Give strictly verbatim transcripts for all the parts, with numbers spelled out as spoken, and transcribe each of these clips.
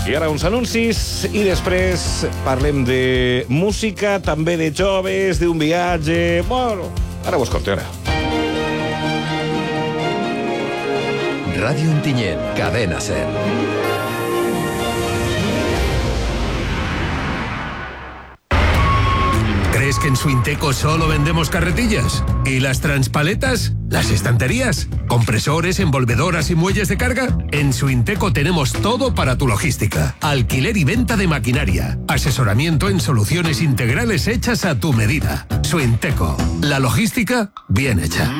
I ara uns anuncis i després parlem de música, també de joves, d'un viatge... Bueno, ara ho escolto, ara. Radio Ontinyent, Cadena Ser. ¿Crees que en Suinteco solo vendemos carretillas? ¿Y las transpaletas? ¿Las estanterías? ¿Compresores, envolvedoras y muelles de carga? En Suinteco tenemos todo para tu logística. Alquiler y venta de maquinaria. Asesoramiento en soluciones integrales hechas a tu medida. Suinteco. La logística bien hecha.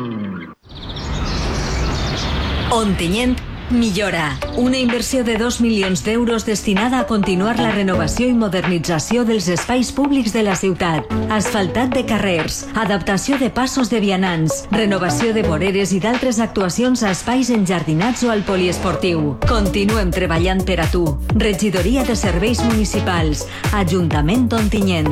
Ontinyent millora. Una inversió de dos milions d'euros destinada a continuar la renovació i modernització dels espais públics de la ciutat. Asfaltat de carrers, adaptació de passos de vianants, renovació de voreres i d'altres actuacions a espais enjardinats o al poliesportiu. Continuem treballant per a tu. Regidoria de Serveis Municipals. Ajuntament d'Ontinyent.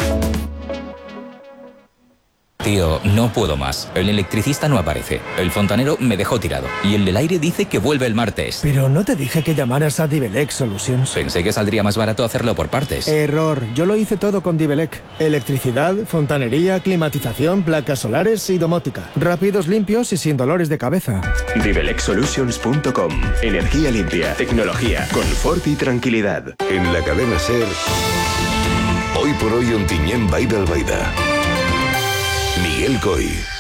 Tío, no puedo más. El electricista no aparece. El fontanero me dejó tirado. Y el del aire dice que vuelve el martes. Pero no te dije que llamaras a Divelec Solutions. Pensé que saldría más barato hacerlo por partes. Error. Yo lo hice todo con Divelec. Electricidad, fontanería, climatización, placas solares y domótica. Rápidos, limpios y sin dolores de cabeza. Divelec Solutions punto com. Energía limpia, tecnología, confort y tranquilidad. En la cadena Ser, hoy por hoy Ontinyent Baida Albaida. Miguel Coy.